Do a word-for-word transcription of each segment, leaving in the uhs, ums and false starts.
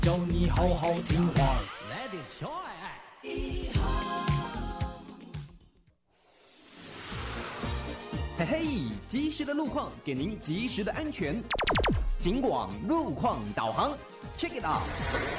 叫你好好听话。 来点小爱爱。 嘿嘿，及时的路况给您及时的安全。警广路况导航 ，check it out。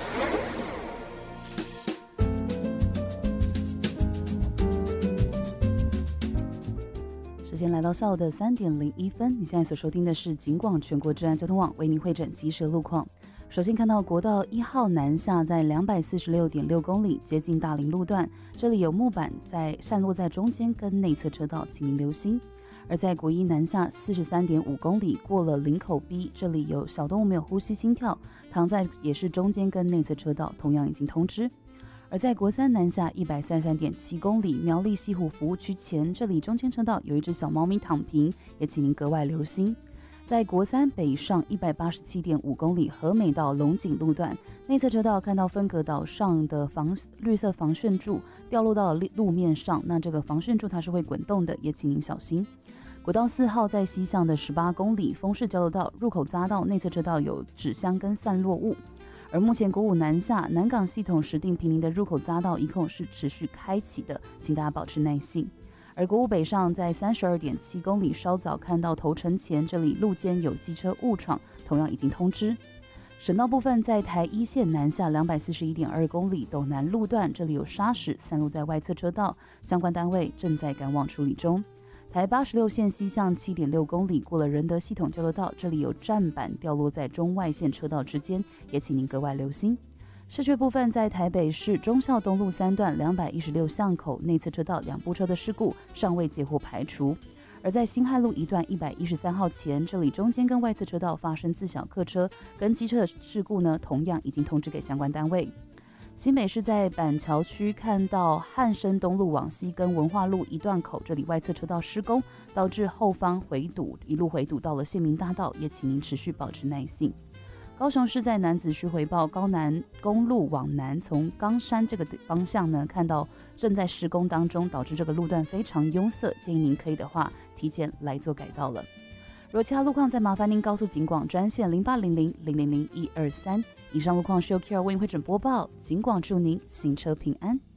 时间来到下午的三点零一分，你现在所收听的是警广全国治安交通网为您会诊及时路况。首先看到国道一号南下，在两百四十六点六公里，接近大林路段，这里有木板在散落在中间跟内侧车道，请您留心。而在国一南下四十三点五公里，过了林口 B， 这里有小动物没有呼吸心跳，躺在也是中间跟内侧车道，同样已经通知。而在国三南下一百三十三点七公里，苗栗西湖服务区前，这里中间车道有一只小猫咪躺平，也请您格外留心。在国三北上一百八十七点五公里，和美到龙井路段，内侧车道看到分隔岛上的防绿色防眩柱掉落到路面上，那这个防眩柱它是会滚动的，也请您小心。国道四号在西向的十八公里，丰市交流道入口匝道内侧车道有纸箱跟散落物。而目前国五南下南港系统石碇坪林的入口匝道一控是持续开启的，请大家保持耐性。而国五北上在三十二点七公里，稍早看到头城前，这里路肩有机车误闯，同样已经通知。省道部分在台一线南下两百四十一点二公里，斗南路段这里有砂石散落在外侧车道，相关单位正在赶往处理中。台八十六线西向七点六公里，过了仁德系统交流道，这里有站板掉落在中外线车道之间，也请您格外留心。市区部分在台北市忠孝东路三段两百一十六巷口内侧车道两部车的事故尚未截获排除。而在辛亥路一段一百一十三号前，这里中间跟外侧车道发生自小客车跟机车的事故呢，同样已经通知给相关单位。新北市在板桥区看到汉生东路往西跟文化路一段口，这里外侧车道施工，导致后方回堵，一路回堵到了县民大道，也请您持续保持耐性。高雄市在楠子区回报高南公路往南，从冈山这个方向呢，看到正在施工当中，导致这个路段非常拥塞，建议您可以的话提前来做改道了。如果其他路况，再麻烦您告诉警广专线零八零零零零零一二三。以上路况是由 K R 为您会诊播报，警广祝您行车平安。